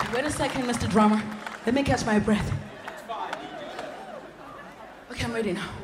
Wait a second, Mr. Drummer. Let me catch my breath. Okay, I'm ready now.